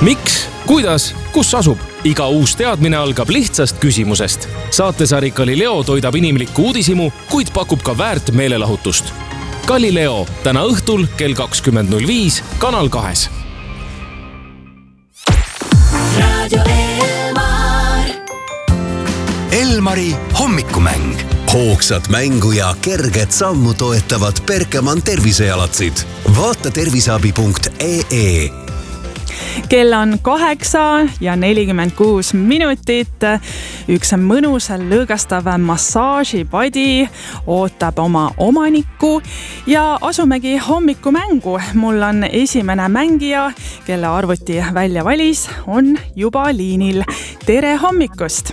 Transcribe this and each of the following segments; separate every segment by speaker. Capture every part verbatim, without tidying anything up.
Speaker 1: Miks, kuidas, kus asub? Iga uus teadmine algab lihtsast küsimusest. Saatesari Galileo toidab inimlikku uudishimu, kuid pakub ka väärt meelelahutust. Galileo täna õhtul kell kakskümmend null viis Kanal kahes.
Speaker 2: Radio Elmar.
Speaker 3: Elmari hommikumäng. Hoogsat mängu ja kerget sammu toetavad Berkemann tervisejalatsid. Vaata terviseabi punkt ee.
Speaker 4: Kell on kaheksa ja nelikümmend kuus minutit. Üks mõnus lõõgastav massaažipadi ootab oma omanikku ja asumegi hommikumängu. Mul on esimene mängija, kelle arvuti välja valis, on juba liinil. Tere hommikust!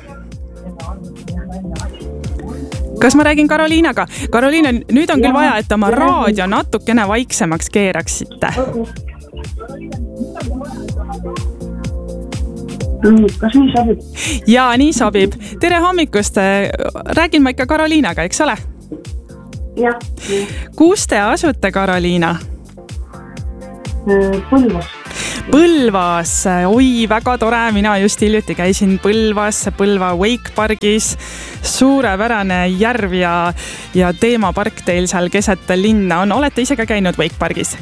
Speaker 4: Kas ma räägin Karoliinaga? Karoliina, nüüd on küll vaja, et oma raadio natukene vaiksemaks keeraksite.
Speaker 5: Kas nii sobib?
Speaker 4: Jaa, nii sobib. Tere hommikust. Räägin ma ikka Karoliinaga, eks ole?
Speaker 5: Jah.
Speaker 4: Kus te asute, Karoliina?
Speaker 5: Põlvas.
Speaker 4: Põlvas. Oi, väga tore. Mina just hiljuti käisin Põlvas, Põlva Wake Pargis. Suurepärane järv ja, ja teemapark teil seal keset linna on. Olete ise ka käinud Wake Pargis?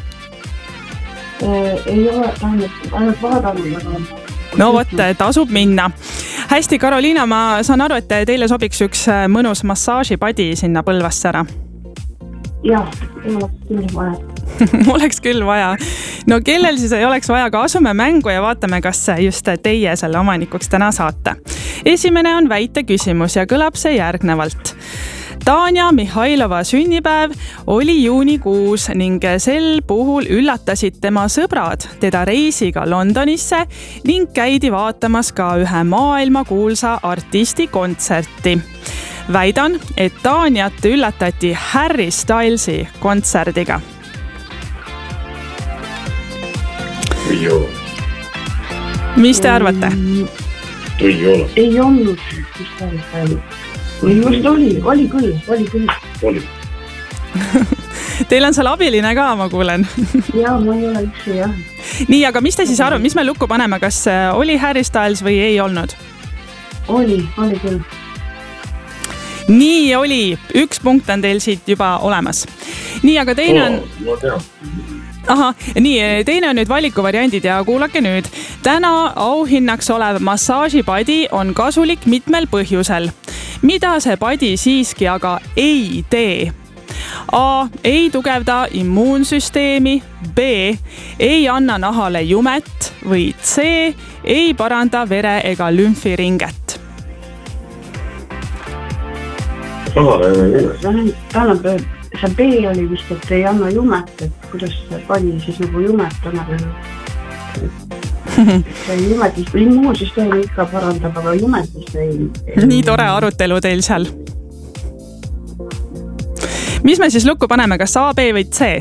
Speaker 5: Ei ole, ainult vaadanud.
Speaker 4: No vot, tasub minna. Hästi, Karoliina, ma saan aru, et teile sobiks üks mõnus massaažipadi sinna Põlvasse ära.
Speaker 5: Jah, oleks küll vaja.
Speaker 4: Oleks küll vaja. No kellel siis ei oleks vaja, ka asume mängu ja vaatame, kas just teie selle omanikuks täna saate. Esimene on väite küsimus ja kõlab see järgnevalt. Tanja Mihhailova sünnipäev oli juunikuus ning sel puhul üllatasid tema sõbrad teda reisiga Londonisse ning käidi vaatamas ka ühe maailma kuulsa artisti kontserti. Väidan, et Tanjat üllatati Harry Stylesi kontserdiga.
Speaker 6: Ei ole.
Speaker 4: Mis te arvate?
Speaker 6: Ei ole.
Speaker 5: Ei olnud. Või just oli, oli küll, oli küll.
Speaker 6: Oli.
Speaker 4: Teil on seal abiline ka, ma kuulen.
Speaker 5: Jaa, ma ei ole üksi, jah.
Speaker 4: Nii, aga mis te siis arvate, mis me lukku paneme, kas oli Harry Styles või ei olnud?
Speaker 5: Oli, oli küll.
Speaker 4: Nii oli, üks punkt on teil siit juba olemas. Nii, aga teine on...
Speaker 6: Ma tean.
Speaker 4: Aha, nii, teine on nüüd valikuvariandid ja kuulake nüüd. Täna auhinnaks olev massaažipadi on kasulik mitmel põhjusel. Mida see padi siiski aga ei tee? A. Ei tugevda immuunsüsteemi. B. Ei anna nahale jumet. Või C. Ei paranda vere ega lümfiringet.
Speaker 5: Tähendab, see B oli vist, et ei anna jumet, et kuidas see padi siis nagu jumet annab. See jumetist, immuunsüsteemi ikka parandab, aga jumetist ei...
Speaker 4: Nii tore arutelu teil seal. Mis me siis lukku paneme, kas A, B või C?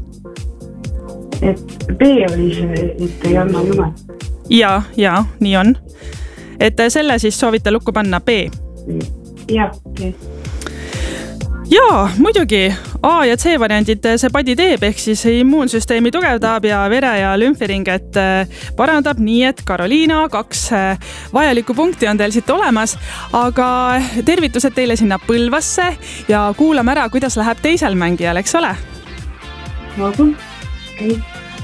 Speaker 5: Et B oli see, et ei anna jumet.
Speaker 4: Ja, ja, nii on. Et selle siis soovite lukku panna B?
Speaker 5: Jah, B.
Speaker 4: Jaa, muidugi A ja C variandid see padi teeb, ehk siis immuunsüsteemi tugevdab ja vere ja lümfiringet parandab, nii et Karoliina, kaks vajalikku punkti on teil siit olemas, aga tervitused teile sinna Põlvasse ja kuulame ära, kuidas läheb teisel mängijal, eks ole?
Speaker 5: Olgu, okei.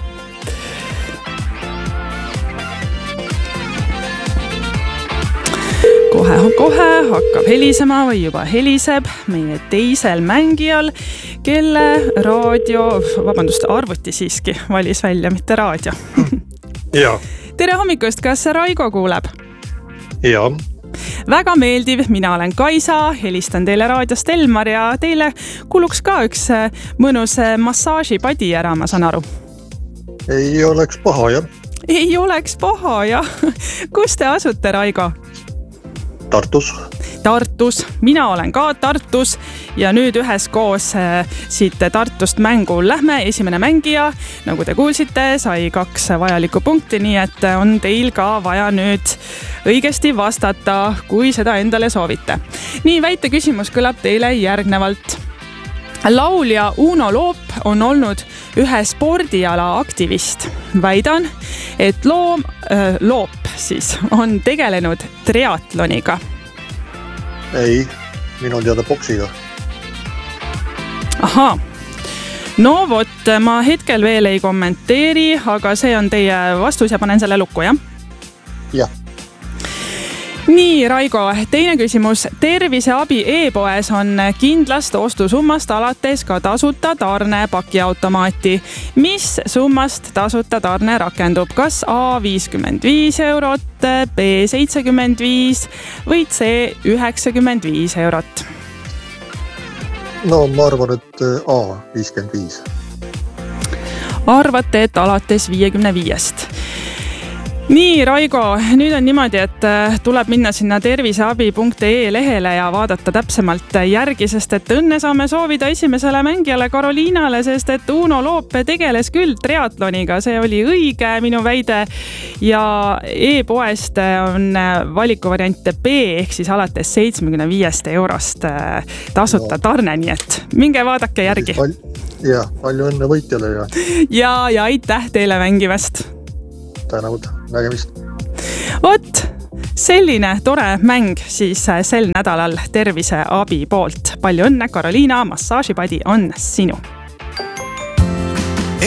Speaker 4: Kohe-kohe hakkab helisema või juba heliseb meie teisel mängijal, kelle raadio, vabandust, arvuti siiski valis välja, mitte raadio.
Speaker 7: Ja.
Speaker 4: Tere hommikust, kas Raigo kuuleb?
Speaker 7: Ja.
Speaker 4: Väga meeldiv, mina olen Kaisa, helistan teile raadiost Elmar ja teile kuluks ka üks mõnus massaažipadi ära, ma saan aru.
Speaker 7: Ei oleks paha, jah.
Speaker 4: Ei oleks paha, jah. Kus te asute, Raigo?
Speaker 7: Tartus.
Speaker 4: Tartus. Mina olen ka Tartus ja nüüd üheskoos siit Tartust mängu lähme. Esimene mängija, nagu te kuulsite, sai kaks vajalikku punkti, nii et on teil ka vaja nüüd õigesti vastata, kui seda endale soovite. Nii, väite küsimus kõlab teile järgnevalt. laulja Uno Loop on olnud ühe spordiala aktivist. Väidan, et loom, äh, Loop siis on tegelenud triatloniga.
Speaker 7: ei, minu teada boksiga.
Speaker 4: Ahaa. No vot, ma hetkel veel ei kommenteeri, aga see on teie vastus ja panen selle lukku, jah?
Speaker 7: Jah.
Speaker 4: Nii, Raigo, teine küsimus. Terviseabi e-poes on kindlast ostusummast alates ka tasuta tarne pakiautomaati. Mis summast tasuta tarne rakendub? Kas A viiskümmend viis eurot, B seitsekümmend viis või C üheksakümmend viis eurot?
Speaker 7: No ma arvan, et A viiskümmend viis.
Speaker 4: Arvate, et alates viiekümne viiest. Nii, Raigo, nüüd on niimoodi, et tuleb minna sinna terviseabi punkt ee lehele ja vaadata täpsemalt järgi, sest et õnne saame soovida esimesele mängijale Karoliinale, sest et Uno Loop tegeles küll triatloniga, see oli õige minu väide ja e-poest on valikuvariant B ehk siis alates seitsmekümne viiest eurost tasuta tarne, nii et minge vaadake järgi.
Speaker 7: Jah, palju õnne võitjale ja...
Speaker 4: Ja, ja aitäh teile mängivast!
Speaker 7: Tänud, nägemist.
Speaker 4: Vot, selline tore mäng siis sel nädalal terviseabi poolt. Palju õnne, Karoliina, massaažipadi on sinu.